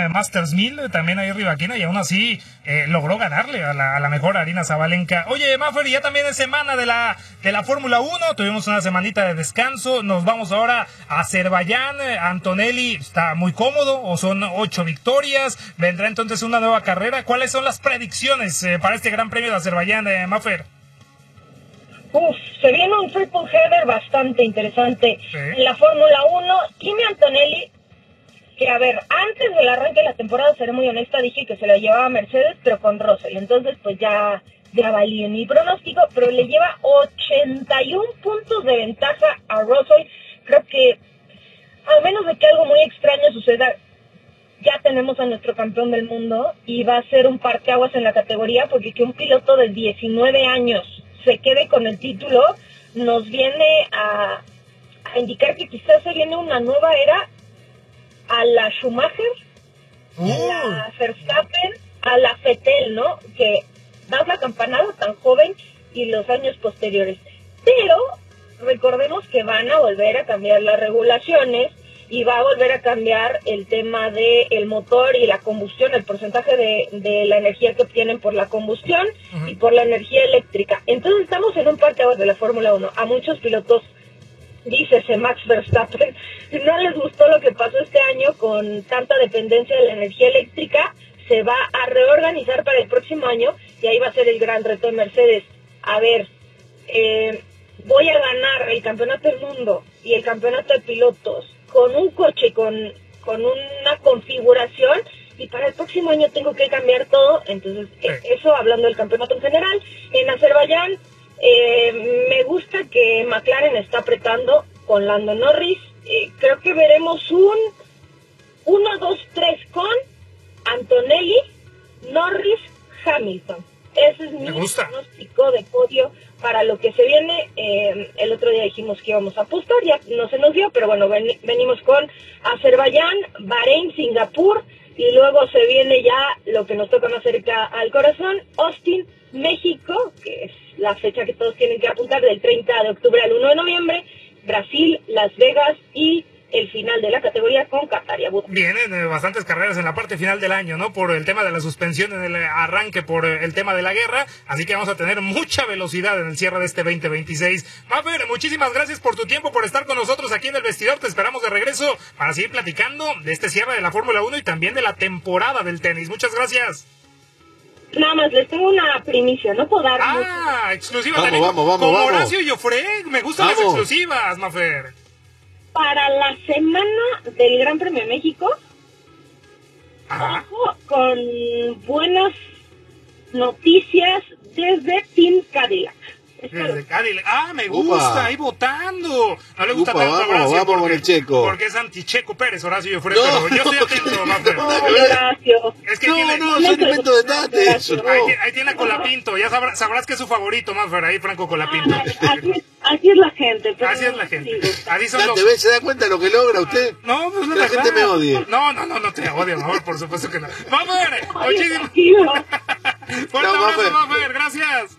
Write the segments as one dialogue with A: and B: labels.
A: Masters 1000, también ahí Rivaquina, y aún así logró ganarle a la mejor Aryna Sabalenka. Oye, Maffer, ya también es semana de la Fórmula 1, tuvimos una semanita de descanso, nos vamos ahora a Azerbaiyán. Antonelli está muy cómodo, o son 8 victorias, vendrá entonces una nueva carrera. ¿Cuáles son las predicciones para este Gran Premio de Azerbaiyán, Maffer?
B: Se viene un triple header bastante interesante en la Fórmula 1. Kimi Antonelli, que a ver, antes del arranque de la temporada, seré muy honesta, dije que se la llevaba Mercedes, pero con Russell. Entonces, pues ya valí en mi pronóstico, pero le lleva 81 puntos de ventaja a Russell. Creo que, a menos de que algo muy extraño suceda, ya tenemos a nuestro campeón del mundo y va a ser un parteaguas en la categoría, porque que un piloto de 19 años se quede con el título nos viene a indicar que quizás se viene una nueva era a la Schumacher, a la Verstappen, a la Vettel, ¿no? Que das la campanada tan joven y los años posteriores. Pero recordemos que van a volver a cambiar las regulaciones y va a volver a cambiar el tema del motor y la combustión, el porcentaje de la energía que obtienen por la combustión y por la energía eléctrica. Entonces estamos en un parteaguas de la Fórmula 1. A muchos pilotos, dícese Max Verstappen, no les gustó lo que pasó este año con tanta dependencia de la energía eléctrica. Se va a reorganizar para el próximo año y ahí va a ser el gran reto de Mercedes. A ver, voy a ganar el campeonato del mundo y el campeonato de pilotos con un coche, con una configuración, y para el próximo año tengo que cambiar todo. Entonces, eso hablando del campeonato en general. En Azerbaiyán, me gusta que McLaren está apretando con Lando Norris. Creo que veremos un 1-2-3 con Antonelli, Norris, Hamilton. Ese es mi pronóstico de podio para lo que se viene. El otro día dijimos que íbamos a apostar, ya no se nos dio, pero bueno, venimos con Azerbaiyán, Bahrein, Singapur, y luego se viene ya lo que nos toca más cerca al corazón, Austin, México, que es la fecha que todos tienen que apuntar, del 30 de octubre al 1 de noviembre, Brasil, Las Vegas y el final de la categoría con Qatar y Abu Dhabi.
A: Vienen bastantes carreras en la parte final del año, ¿no? Por el tema de la suspensión en el arranque, por el tema de la guerra, así que vamos a tener mucha velocidad en el cierre de este 2026. Maffer, muchísimas gracias por tu tiempo, por estar con nosotros aquí en el vestidor. Te esperamos de regreso para seguir platicando de este cierre de la Fórmula 1 y también de la temporada del tenis. Muchas gracias.
B: Nada más, les tengo una primicia, no puedo dar
A: exclusiva
C: vamos,
A: también.
C: Vamos,
A: como Horacio y Jofre, me gustan las exclusivas, Maffer.
B: Para la semana del Gran Premio de México, ojo con buenas noticias desde Team Cadillac.
A: Desde Cadillac. Me gusta, ahí votando. No le gusta tanto a
C: vamos
A: Horacio
C: con el Checo.
A: Porque es anti-Checo Pérez, Horacio y Jofre, pero yo estoy atento, Maffer.
B: Horacio.
A: Es que
C: son inventos de Tate eso.
A: Ahí tiene a Colapinto, ya sabrás que es su favorito, Maffer, ahí Franco Colapinto.
B: Así es la gente.
A: Así es la gente. Así son
C: ¿Se da cuenta de lo que logra usted?
A: No, pues no,
C: la gente me odia.
A: No te odio, Maffer, por supuesto que no. Maffer, muchísimas. Fuerte abrazo, Maffer, gracias.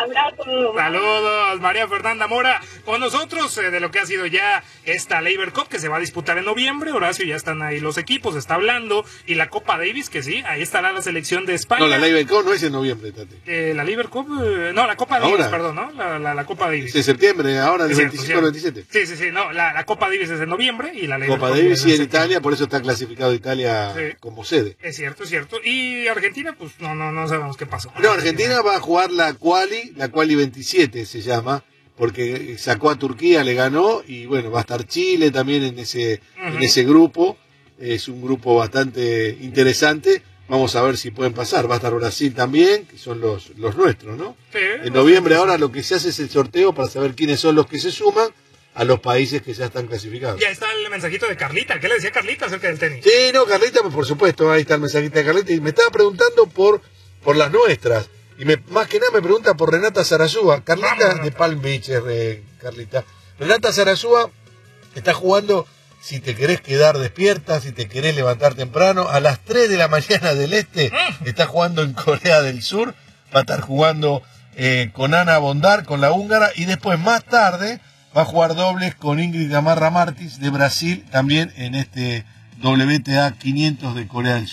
A: Saludos, María Fernanda Mora, con nosotros de lo que ha sido ya esta Laver Cup que se va a disputar en noviembre. Horacio, ya están ahí los equipos, está hablando, y la Copa Davis, que sí, ahí estará la selección de España.
C: No, la Laver Cup no es en noviembre, Tate.
A: La Laver Cup, no, la Copa Davis, perdón, ¿no? La Copa Davis.
C: De septiembre, ahora del 25 al 27.
A: Sí, no, la Copa Davis es en noviembre y la Laver
C: Copa
A: Cup
C: Davis sí en Italia, por eso está clasificado Italia como sede.
A: Es cierto. Y Argentina, pues no sabemos qué pasó.
C: No, Argentina va a jugar la quali 27 se llama, porque sacó a Turquía, le ganó, y bueno, va a estar Chile también en ese grupo. Es un grupo bastante interesante. Vamos a ver si pueden pasar. Va a estar Brasil también, que son los nuestros, ¿no?
A: Sí,
C: en noviembre ahora lo que se hace es el sorteo para saber quiénes son los que se suman a los países que ya están clasificados.
A: Ya está el mensajito de Carlita. ¿Qué le decía Carlita acerca del tenis?
C: Sí, no, Carlita, por supuesto, ahí está el mensajito de Carlita, y me estaba preguntando por las nuestras. Y más que nada me pregunta por Renata Zarazúa. Carlita de Palm Beach, Carlita. Renata Zarazúa está jugando, si te querés quedar despierta, si te querés levantar temprano, a las 3 de la mañana del este, está jugando en Corea del Sur. Va a estar jugando con Ana Bondar, con la húngara, y después más tarde va a jugar dobles con Ingrid Gamarra Martins de Brasil, también en este WTA 500 de Corea del Sur.